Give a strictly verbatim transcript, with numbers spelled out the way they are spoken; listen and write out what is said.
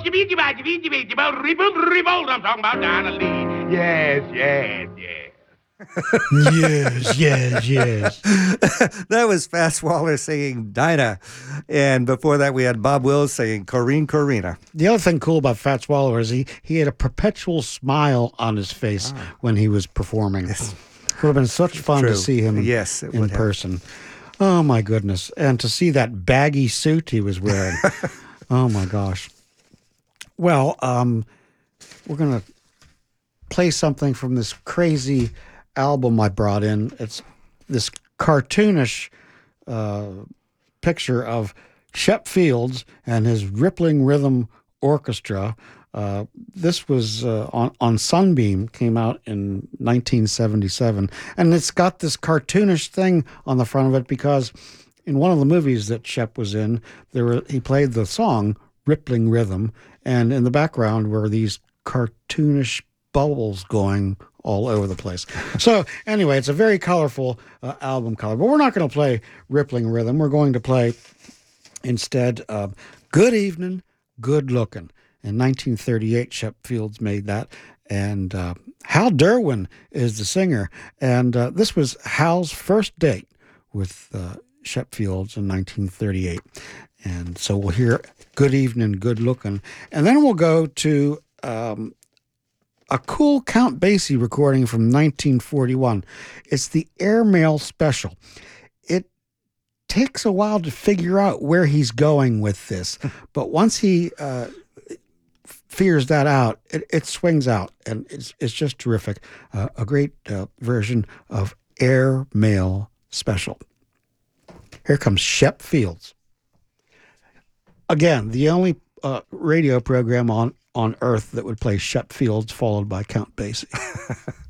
I'm talking about Dinah Lee. Yes, yes, yes. Yes, yes, yes. That was Fats Waller singing Dinah. And before that, we had Bob Wills singing Corrine Corina. The other thing cool about Fats Waller is he, he had a perpetual smile on his face Ah. when he was performing. Yes. It would have been such fun True. to see him in, Yes, it in would have. person. Oh, my goodness. And to see that baggy suit he was wearing. Oh, my gosh. Well, um, we're going to play something from this crazy album I brought in. It's this cartoonish uh, picture of Shep Fields and his Rippling Rhythm Orchestra. Uh, this was uh, on, on Sunbeam, came out in nineteen seventy-seven. And it's got this cartoonish thing on the front of it because in one of the movies that Shep was in, there were, he played the song Rippling Rhythm, and in the background were these cartoonish bubbles going all over the place. So anyway, it's a very colorful uh, album cover, but we're not going to play Rippling Rhythm. We're going to play instead uh, Good Evening, Good Looking. In nineteen thirty-eight, Shep Fields made that, and uh, Hal Derwin is the singer, and uh, this was Hal's first date with uh, Shep Fields in nineteen thirty-eight. And so we'll hear Good Evening, Good Looking, and then we'll go to um, a cool Count Basie recording from nineteen forty-one. It's the Airmail Special. It takes a while to figure out where he's going with this, but once he uh, figures that out, it, it swings out, and it's it's just terrific. Uh, a great uh, version of Airmail Special. Here comes Shep Fields. Again, the only uh, radio program on, on Earth that would play Shep Fields followed by Count Basie.